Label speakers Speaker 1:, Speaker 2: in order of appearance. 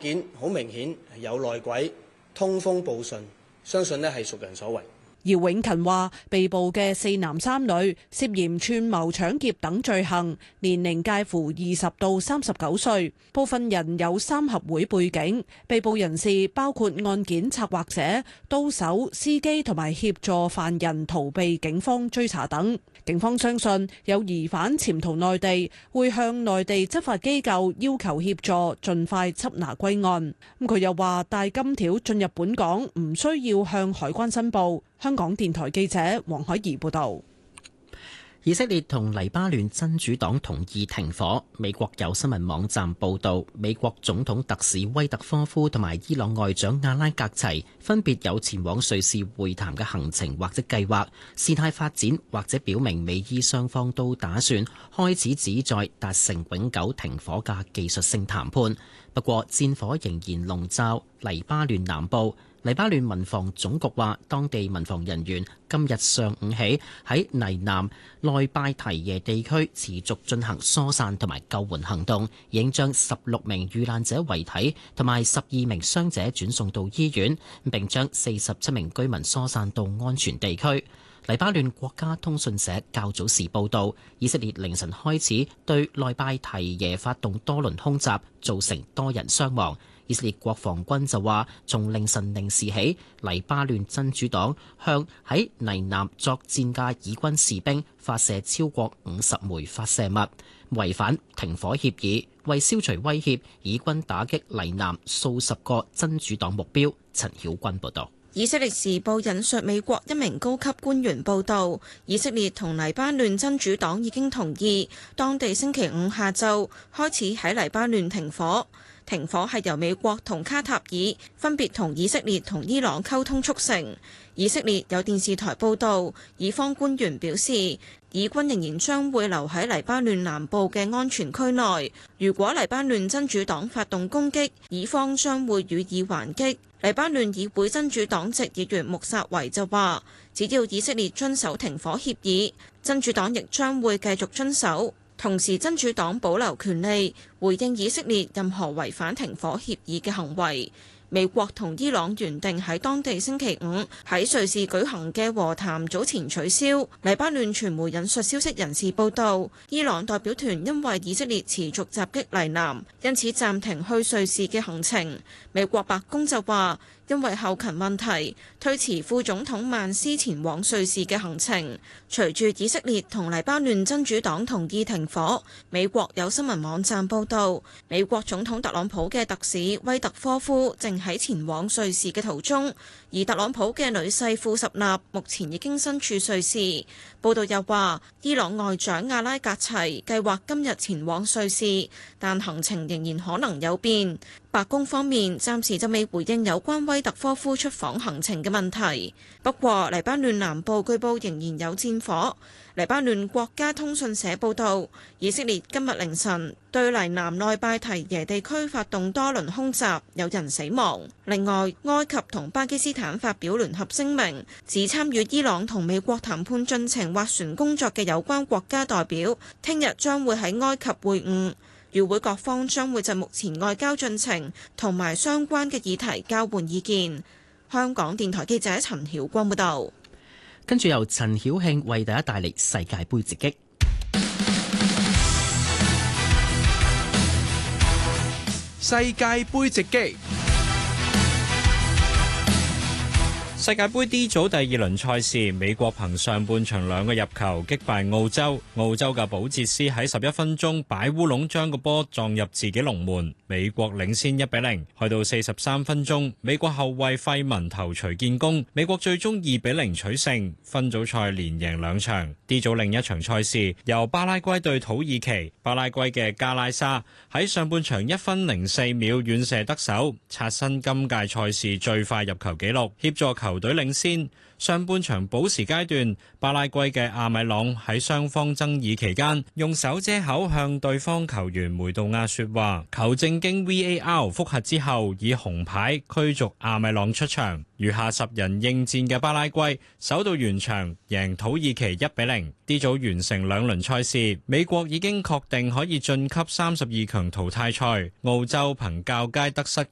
Speaker 1: 件好明顯有內鬼，通風報信，相信呢係熟人所為。
Speaker 2: 姚永勤話：被捕嘅4男3女涉嫌串謀搶劫等罪行，年齡介乎20到39歲，部分人有3合會背景。被捕人士包括案件策劃者、刀手、司機同埋協助犯人逃避警方追查等。警方相信有疑犯潛逃內地，會向內地執法機構要求協助，盡快緝拿歸案。佢又話：帶金條進入本港唔需要向海關申報。香港電台記者黃海怡報道。
Speaker 3: 以色列同黎巴嫩真主黨同意停火。美國有新聞網站報道，美國總統特使威特科夫同埋伊朗外長阿拉格齊分別有前往瑞士會談嘅行程或者計劃，事態發展或者表明美伊雙方都打算開始旨在達成永久停火嘅技術性談判。不過戰火仍然籠罩黎巴嫩南部。黎巴嫩民防總局話，當地民防人員今日上午起喺黎南內拜提耶地區持續進行疏散同埋救援行動，已經將16名遇難者遺體同埋12名傷者轉送到醫院，並將47名居民疏散到安全地區。黎巴嫩國家通訊社較早時報道，以色列凌晨開始對內拜提耶發動多輪空襲，造成多人傷亡。以色列國防軍就話，從凌晨0時起，黎巴嫩真主黨向喺黎南作戰嘅以軍士兵發射超過50枚發射物，違反停火協議。為消除威脅，以軍打擊黎南數十個真主黨目標。陳曉君報導。
Speaker 4: 以色列時報引述美國一名高級官員報導，以色列同黎巴嫩真主黨已經同意，當地星期五下晝開始喺黎巴嫩停火。停火係由美國同卡塔爾分別同以色列同伊朗溝通促成。以色列有電視台報導，以方官員表示，以軍仍然將會留喺黎巴嫩南部嘅安全區內。如果黎巴嫩真主黨發動攻擊，以方將會予以還擊。黎巴嫩議會真主黨籍議員穆薩維就話，只要以色列遵守停火協議，真主黨亦將會繼續遵守。同時，真主黨保留權利回應以色列任何違反停火協議嘅行為。美國同伊朗原定喺當地星期五喺瑞士舉行嘅和談早前取消。黎巴嫩傳媒引述消息人士報道，伊朗代表團因為以色列持續襲擊黎南，因此暫停去瑞士嘅行程。美國白宮就話，因為後勤問題，推遲副總統曼斯前往瑞士嘅行程。隨住以色列同黎巴嫩真主黨同意停火，美國有新聞網站報道，美國總統特朗普嘅特使威特科夫正喺前往瑞士嘅途中，而特朗普嘅女婿庫什納目前已經身處瑞士。報道又話，伊朗外長阿拉格齊計劃今日前往瑞士，但行程仍然可能有變。白宮方面暫時就未回應有關威特科夫出訪行程嘅問題。不過，黎巴嫩南部據報仍然有戰火。黎巴嫩國家通訊社報導，以色列今日凌晨對黎南內拜提耶地區發動多輪空襲，有人死亡。另外，埃及同巴基斯坦發表聯合聲明，指參與伊朗同美國談判進程斡旋工作嘅有關國家代表，聽日將會喺埃及會晤。與會各方將會就目前外交進程同埋相關嘅議題交換意見。香港電台記者陳曉君報導。
Speaker 3: 跟住由陳曉慶為大家帶嚟世界盃直擊。
Speaker 5: 世界盃直擊。世界盃 D 組第二輪賽事，美國憑上半場2個入球擊敗澳洲。澳洲嘅保捷斯喺11分鐘擺烏龍，將個波撞入自己龍門，美國領先1-0。去到43分鐘，美國後衛費文頭槌建功，美國最終2-0取勝，分組賽連贏2場。D 組另一場賽事由巴拉圭對土耳其，巴拉圭嘅加拉沙喺上半場1分04秒遠射得手，刷新今屆賽事最快入球紀錄，協助球隊領先。上半場補時階段，巴拉圭嘅阿米朗喺雙方爭議期間，用手遮口向對方球員梅杜亞說話，球證經 VAR 複核之後，以紅牌驅逐阿米朗出場。餘下10人應戰嘅巴拉圭守到完場，贏土耳其1-0。D 組完成2輪賽事，美國已經確定可以晉級32強淘汰賽。澳洲憑較佳得失